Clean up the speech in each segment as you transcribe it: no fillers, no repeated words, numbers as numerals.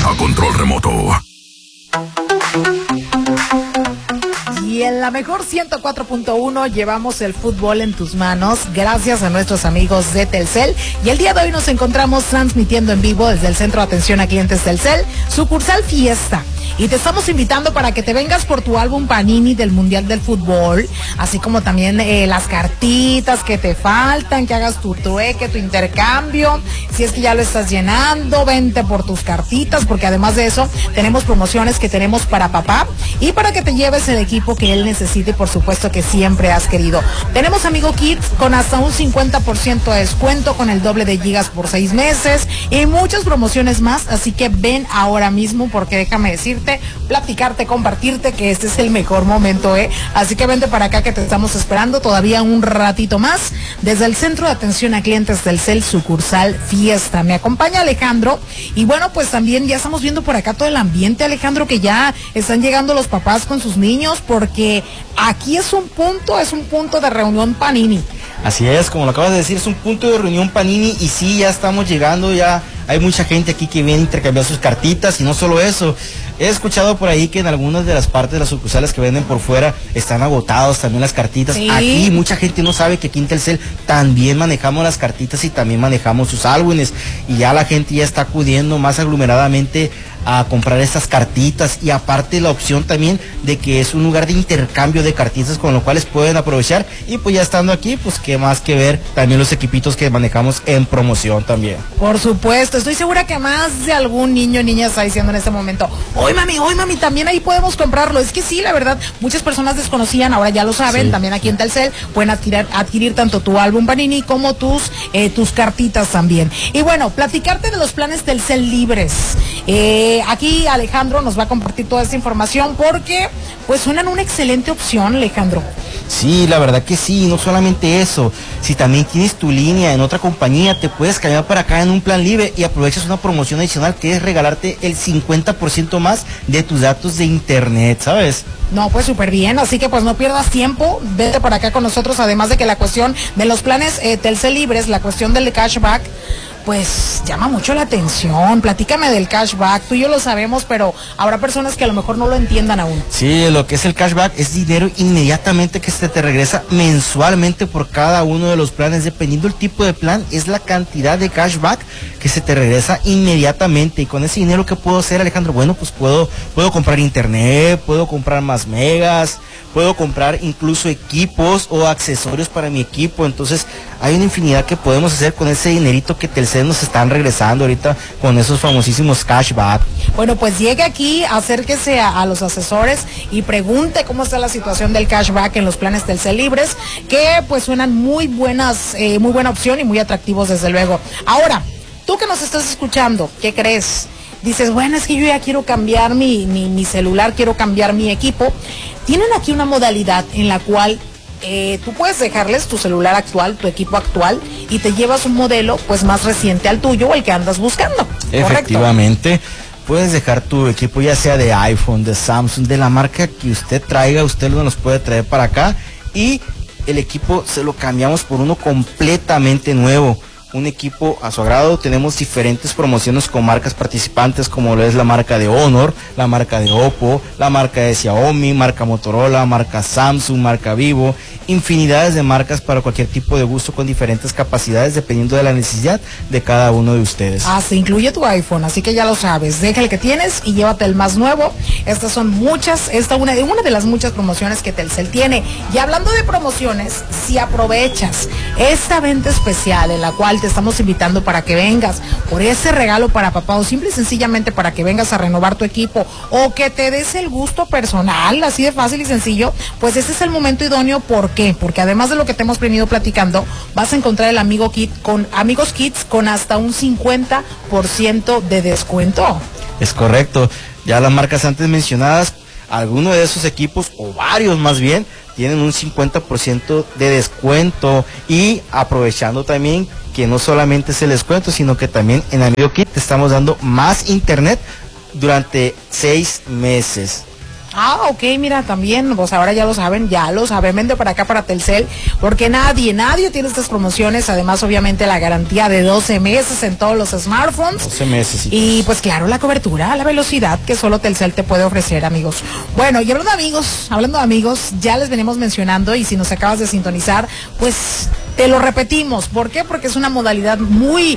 a control remoto. Y en la mejor 104.1 llevamos el fútbol en tus manos gracias a nuestros amigos de Telcel. Y el día de hoy nos encontramos transmitiendo en vivo desde el Centro de Atención a Clientes Telcel, sucursal Fiesta. Y te estamos invitando para que te vengas por tu álbum Panini del Mundial del Fútbol, así como también las cartitas que te faltan, que hagas tu trueque, tu intercambio. Si es que ya lo estás llenando, vente por tus cartitas, porque además de eso tenemos promociones que tenemos para papá y para que te lleves el equipo que él necesite y por supuesto que siempre has querido. Tenemos Amigo Kids con hasta un 50% de descuento, con el doble de gigas por 6 meses y muchas promociones más, así que ven ahora mismo, porque déjame decirte, platicarte, compartirte que este es el mejor momento, así que vente para acá que te estamos esperando todavía un ratito más desde el Centro de Atención a Clientes Telcel, sucursal Fiesta. Me acompaña Alejandro y bueno, pues también ya estamos viendo por acá todo el ambiente, Alejandro, que ya están llegando los papás con sus niños, porque aquí es un punto de reunión Panini. Así es, como lo acabas de decir, es un punto de reunión Panini y sí, ya estamos llegando, ya hay mucha gente aquí que viene a intercambiar sus cartitas y no solo eso. He escuchado por ahí que en algunas de las partes de las sucursales que venden por fuera están agotados también las cartitas. Sí. Aquí mucha gente no sabe que aquí en Telcel también manejamos las cartitas y también manejamos sus álbumes y ya la gente ya está acudiendo más aglomeradamente a comprar estas cartitas y aparte la opción también de que es un lugar de intercambio de cartitas con lo cuales pueden aprovechar y pues ya estando aquí pues qué más que ver también los equipitos que manejamos en promoción también. Por supuesto, estoy segura que más de algún niño o niña está diciendo en este momento, hoy mami, también ahí podemos comprarlo. Es que sí, la verdad, muchas personas desconocían, ahora ya lo saben, sí. También aquí en Telcel pueden adquirir tanto tu álbum Panini como tus cartitas también. Y bueno, platicarte de los planes Telcel libres. Aquí Alejandro nos va a compartir toda esta información porque pues suenan una excelente opción, Alejandro. Sí, la verdad que sí, no solamente eso, si también tienes tu línea en otra compañía, te puedes cambiar para acá en un plan libre y aprovechas una promoción adicional que es regalarte el 50% más de tus datos de internet, ¿sabes? No, pues súper bien, así que pues no pierdas tiempo, vete para acá con nosotros, además de que la cuestión de los planes Telcel libres, la cuestión del cashback, pues llama mucho la atención. Platícame del cashback, tú y yo lo sabemos, pero habrá personas que a lo mejor no lo entiendan aún. Sí, lo que es el cashback es dinero inmediatamente que se te regresa mensualmente por cada uno de los planes, dependiendo del tipo de plan, es la cantidad de cashback que se te regresa inmediatamente. Y con ese dinero, ¿qué puedo hacer, Alejandro? Bueno, pues puedo comprar internet, puedo comprar más megas, puedo comprar incluso equipos o accesorios para mi equipo. Entonces hay una infinidad que podemos hacer con ese dinerito que Telcel nos están regresando ahorita con esos famosísimos cashback. Bueno, pues llegue aquí, acérquese a los asesores y pregunte cómo está la situación del cashback en los planes Telcel libres, que pues suenan muy buena opción y muy atractivos desde luego. Ahora, tú que nos estás escuchando, ¿qué crees? Dices, bueno, es que yo ya quiero cambiar mi celular, quiero cambiar mi equipo. Tienen aquí una modalidad en la cual tú puedes dejarles tu celular actual, tu equipo actual, y te llevas un modelo pues más reciente al tuyo o el que andas buscando. Efectivamente. ¿Correcto? Puedes dejar tu equipo ya sea de iPhone, de Samsung, de la marca que usted traiga, usted nos puede traer para acá y el equipo se lo cambiamos por uno completamente nuevo. Un equipo a su agrado. Tenemos diferentes promociones con marcas participantes como lo es la marca de Honor, la marca de Oppo, la marca de Xiaomi, marca Motorola, marca Samsung, marca Vivo, infinidades de marcas para cualquier tipo de gusto con diferentes capacidades dependiendo de la necesidad de cada uno de ustedes. Se incluye tu iPhone, así que ya lo sabes, deja el que tienes y llévate el más nuevo. Estas son muchas, una de las muchas promociones que Telcel tiene. Y hablando de promociones, si aprovechas esta venta especial en la cual te estamos invitando para que vengas por ese regalo para papá o simple y sencillamente para que vengas a renovar tu equipo o que te des el gusto personal, así de fácil y sencillo, pues ese es el momento idóneo. ¿Por qué? Porque además de lo que te hemos venido platicando, vas a encontrar el Amigos Kids con hasta un 50% de descuento. Es correcto, ya las marcas antes mencionadas, alguno de esos equipos o varios más bien tienen un 50% de descuento y aprovechando también que no solamente es el descuento, sino que también en Amigo Kit te estamos dando más internet durante 6 meses. Ah, ok, mira, también, pues ahora ya lo saben, vende para acá para Telcel, porque nadie tiene estas promociones, además obviamente la garantía de 12 meses en todos los smartphones. 12 meses. Y pues claro, la cobertura, la velocidad que solo Telcel te puede ofrecer, amigos. Bueno, y hablando de amigos, ya les venimos mencionando, y si nos acabas de sintonizar, pues te lo repetimos. ¿Por qué? Porque es una modalidad muy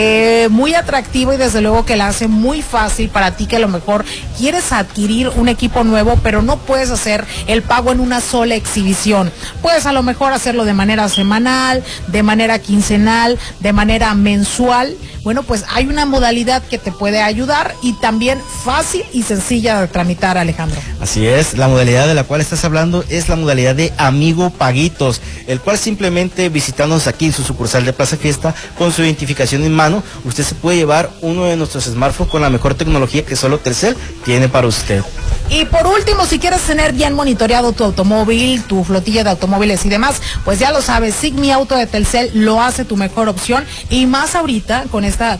atractiva y desde luego que la hace muy fácil para ti que a lo mejor quieres adquirir un equipo nuevo, pero no puedes hacer el pago en una sola exhibición. Puedes a lo mejor hacerlo de manera semanal, de manera quincenal, de manera mensual. Bueno, pues hay una modalidad que te puede ayudar y también fácil y sencilla de tramitar, Alejandro. Así es, la modalidad de la cual estás hablando es la modalidad de Amigo Paguitos, el cual simplemente visitándonos aquí en su sucursal de Plaza Fiesta con su identificación en mano, usted se puede llevar uno de nuestros smartphones con la mejor tecnología que solo Telcel tiene para usted. Y por último, si quieres tener bien monitoreado tu automóvil, tu flotilla de automóviles y demás, pues ya lo sabes, Sigmi Auto de Telcel lo hace tu mejor opción, y más ahorita con esta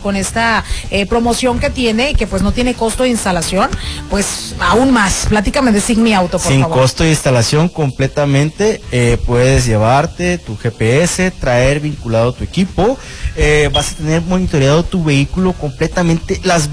promoción que tiene, que pues no tiene costo de instalación, pues aún más. Platícame de Sigmi Auto, por favor. Sin costo de instalación completamente, puedes llevarte tu GPS, traer vinculado tu equipo, vas a tener monitoreado tu vehículo completamente las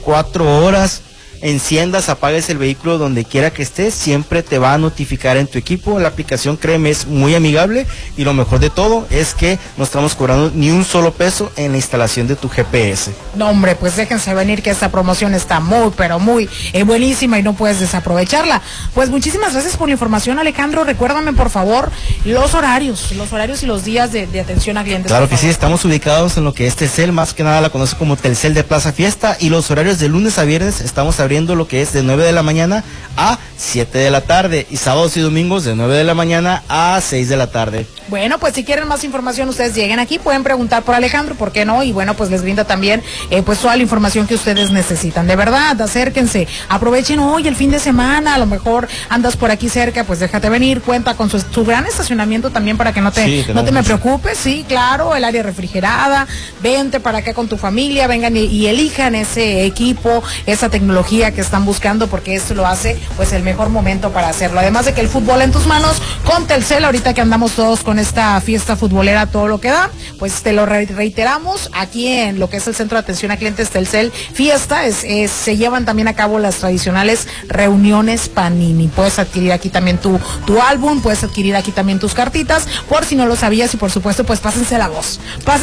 24 horas. Enciendas, apagues el vehículo donde quiera que estés, siempre te va a notificar en tu equipo. La aplicación, créeme, es muy amigable, y lo mejor de todo es que no estamos cobrando ni un solo peso en la instalación de tu GPS. No, hombre, pues déjense venir que esta promoción está muy, pero muy buenísima y no puedes desaprovecharla. Pues muchísimas gracias por la información, Alejandro. Recuérdame, por favor, los horarios y los días de atención a clientes. Claro que sí, estamos ubicados en lo que es Telcel, más que nada la conoce como Telcel de Plaza Fiesta, y los horarios de lunes a viernes estamos abriendo lo que es de 9 de la mañana a 7 de la tarde, y sábados y domingos de 9 de la mañana a 6 de la tarde. Bueno, pues si quieren más información, ustedes lleguen aquí, pueden preguntar por Alejandro, ¿por qué no? Y bueno, pues les brinda también pues toda la información que ustedes necesitan. De verdad, acérquense, aprovechen hoy el fin de semana, a lo mejor andas por aquí cerca, pues déjate venir, cuenta con su gran estacionamiento también para que no te me preocupes, sí, claro, el área refrigerada, vente para acá con tu familia, vengan y elijan ese equipo, esa tecnología que están buscando, porque esto lo hace pues el mejor momento para hacerlo. Además de que el fútbol en tus manos con Telcel, ahorita que andamos todos con esta fiesta futbolera, todo lo que da, pues te lo reiteramos, aquí en lo que es el Centro de Atención a Clientes Telcel Fiesta, se llevan también a cabo las tradicionales reuniones Panini. Puedes adquirir aquí también tu álbum, puedes adquirir aquí también tus cartitas, por si no lo sabías, y por supuesto, pues pásense la voz,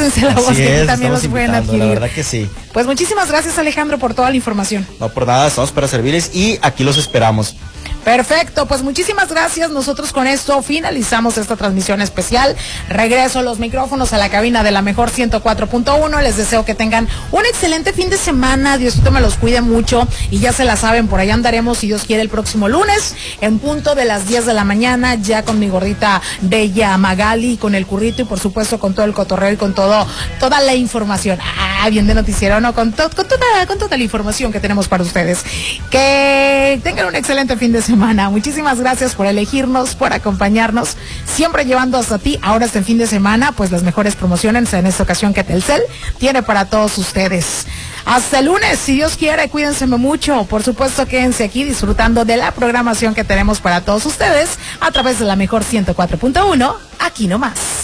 que aquí también los pueden adquirir. La verdad que sí. Pues muchísimas gracias, Alejandro, por toda la información. No por nada, estamos para servirles y aquí los esperamos. Perfecto, pues muchísimas gracias. Nosotros con esto finalizamos esta transmisión especial. Regreso los micrófonos a la cabina de la mejor 104.1. Les deseo que tengan un excelente fin de semana. Diosito me los cuide mucho, y ya se la saben, por allá andaremos, si Dios quiere, el próximo lunes en punto de las 10 de la mañana, ya con mi gordita bella Magali, con el currito y por supuesto con todo el cotorreo y con toda la información. Bien de noticiero, ¿no? Con toda la información que tenemos para ustedes. Que tengan un excelente fin de semana. Muchísimas gracias por elegirnos, por acompañarnos, siempre llevando hasta ti, ahora este fin de semana, pues las mejores promociones en esta ocasión que Telcel tiene para todos ustedes. Hasta el lunes, si Dios quiere, cuídense mucho. Por supuesto, quédense aquí disfrutando de la programación que tenemos para todos ustedes a través de la mejor 104.1, aquí nomás.